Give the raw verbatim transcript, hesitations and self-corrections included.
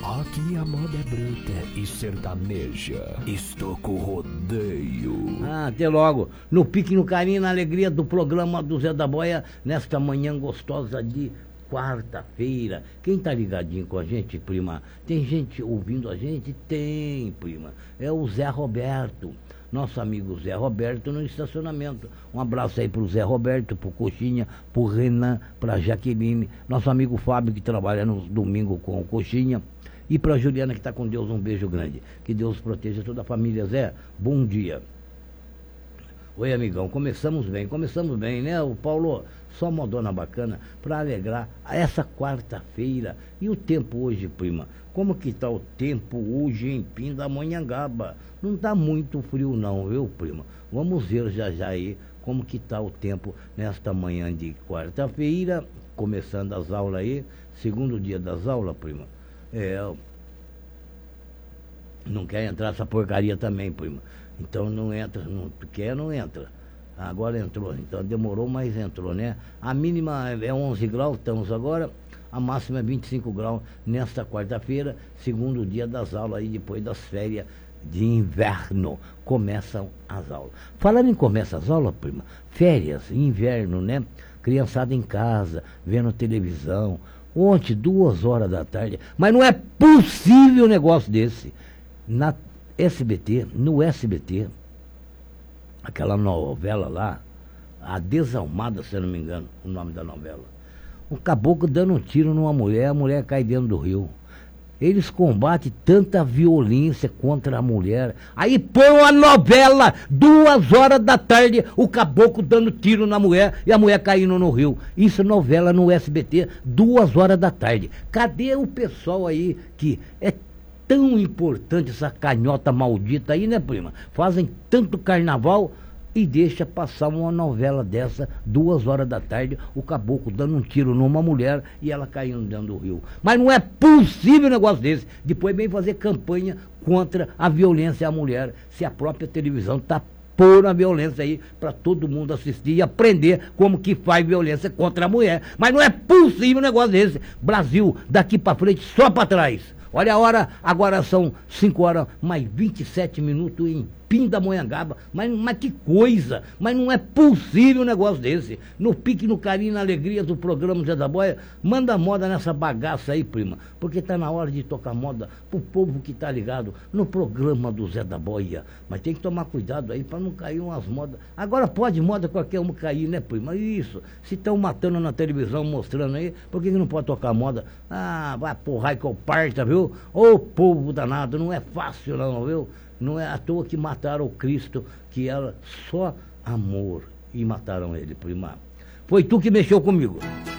Aqui a moda é bruta e sertaneja. Estou com rodeio. Ah, até logo. No pique, no carinho, na alegria do programa do Zé da Boia, nesta manhã gostosa de quarta-feira. Quem tá ligadinho com a gente, prima? Tem gente ouvindo a gente? Tem, prima. É o Zé Roberto. Nosso amigo Zé Roberto no estacionamento. Um abraço aí pro Zé Roberto, pro Coxinha, pro Renan, pra Jaqueline. Nosso amigo Fábio, que trabalha no domingo com o Coxinha. E para a Juliana, que está com Deus, um beijo grande. Que Deus proteja toda a família. Zé, bom dia. Oi, amigão. Começamos bem, começamos bem, né? O Paulo, só modona bacana para alegrar essa quarta-feira. E o tempo hoje, prima? Como que está o tempo hoje em Pindamonhangaba? Não está muito frio não, viu, prima? Vamos ver já já aí como que está o tempo nesta manhã de quarta-feira. Começando as aulas aí, segundo dia das aulas, prima. É, não quer entrar essa porcaria também, prima. Então não entra, não quer, não entra. Agora entrou, então demorou, mas entrou, né? A mínima é onze graus, estamos agora. A máxima é vinte e cinco graus nesta quarta-feira, segundo dia das aulas aí, depois das férias de inverno. Começam as aulas. Falando em começa as aulas, prima, férias, inverno, né? Criançada em casa, vendo televisão. Ontem, duas horas da tarde. Mas não é possível um negócio desse. Na S B T, no S B T, aquela novela lá, A Desalmada, se eu não me engano, o nome da novela. Um caboclo dando um tiro numa mulher, a mulher cai dentro do rio. Eles combatem tanta violência contra a mulher. Aí põe uma novela, duas horas da tarde, o caboclo dando tiro na mulher e a mulher caindo no rio. Isso é novela no S B T, duas horas da tarde. Cadê o pessoal aí que é tão importante, essa canhota maldita aí, né, prima? Fazem tanto carnaval e deixa passar uma novela dessa, duas horas da tarde, o caboclo dando um tiro numa mulher e ela caindo dentro do rio. Mas não é possível um negócio desse. Depois vem fazer campanha contra a violência à mulher, se a própria televisão está pondo a violência aí para todo mundo assistir e aprender como que faz violência contra a mulher. Mas não é possível um negócio desse. Brasil, daqui para frente, só para trás. Olha a hora, agora são cinco horas mais vinte e sete minutos em Pindamonhangaba. Mas, mas que coisa! Mas não é possível um negócio desse. No pique, no carinho, na alegria do programa Zé da Boia, manda moda nessa bagaça aí, prima. Porque tá na hora de tocar moda pro povo que tá ligado no programa do Zé da Boia. Mas tem que tomar cuidado aí para não cair umas modas. Agora pode moda qualquer um cair, né, prima? Isso. Se estão matando na televisão, mostrando aí, por que, que não pode tocar moda? Ah, vai porra que eu parta, viu? Ô povo danado, não é fácil não, viu? Não é à toa que mataram o Cristo, que era só amor, e mataram ele, prima. Foi tu que mexeu comigo.